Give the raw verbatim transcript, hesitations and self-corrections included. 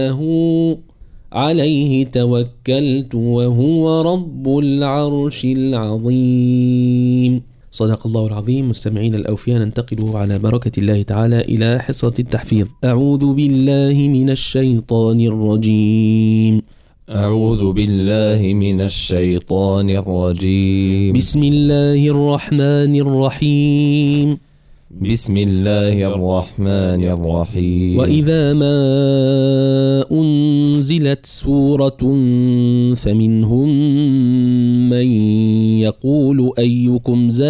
عليه توكلت وهو رب العرش العظيم. صدق الله العظيم. مستمعين الأوفياء، ننتقل على بركة الله تعالى إلى حصة التحفيظ. أعوذ بالله من الشيطان الرجيم. أعوذ بالله من الشيطان الرجيم. بسم الله الرحمن الرحيم. بسم الله الرحمن الرحيم. وإذا ما أنزلت سورة فمنهم من يقول أيكم زاد